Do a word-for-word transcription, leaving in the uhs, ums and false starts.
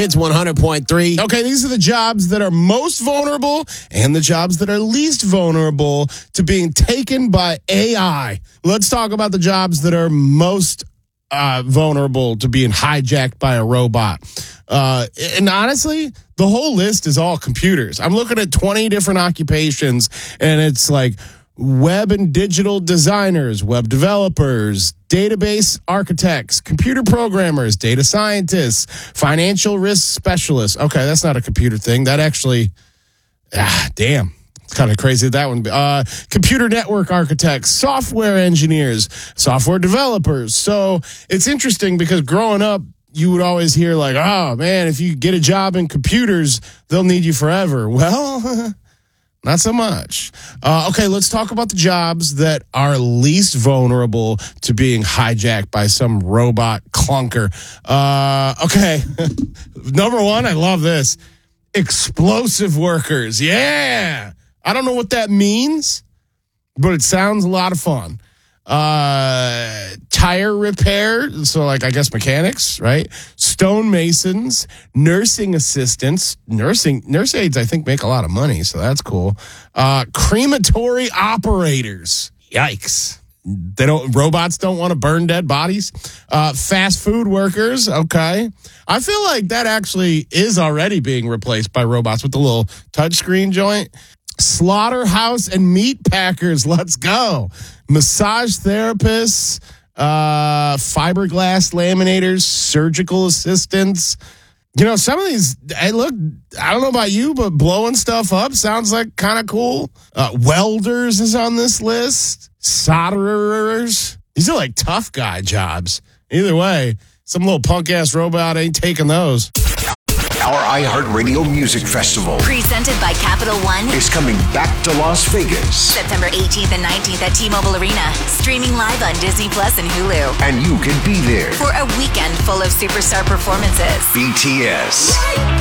Hits one hundred point three. Okay, these are the jobs that are most vulnerable and the jobs that are least vulnerable to being taken by A I. Let's talk about the jobs that are most uh, vulnerable to being hijacked by a robot. Uh, and honestly, the whole list is all computers. I'm looking at twenty different occupations, and it's like web and digital designers, web developers, database architects, computer programmers, data scientists, financial risk specialists. Okay, that's not a computer thing. That actually, ah, damn. It's kind of crazy that one. Uh, computer network architects, software engineers, software developers. So it's interesting because growing up, you would always hear like, oh, man, if you get a job in computers, they'll need you forever. Well, not so much. Uh, okay, let's talk about the jobs that are least vulnerable to being hijacked by some robot clunker. Uh, okay, number one, I love this. Explosive workers. Yeah. I don't know what that means, but it sounds a lot of fun. Uh, tire repair, so like I guess mechanics, right? Stonemasons, nursing assistants, nursing nurse aides. I think make a lot of money, so that's cool. Uh, crematory operators. Yikes! They don't. Robots don't want to burn dead bodies. Uh, fast food workers. Okay, I feel like that actually is already being replaced by robots with the little touchscreen joint. Slaughterhouse and meat packers. Let's go. Massage therapists, uh, fiberglass laminators, surgical assistants. You know, some of these, hey, look, I don't know about you, but blowing stuff up sounds like kind of cool. Uh, welders is on this list. Solderers. These are like tough guy jobs. Either way, some little punk ass robot ain't taking those. Our iHeartRadio Music Festival, presented by Capital One, is coming back to Las Vegas. September eighteenth and nineteenth at T-Mobile Arena. Streaming live on Disney Plus and Hulu. And you can be there for a weekend full of superstar performances. B T S.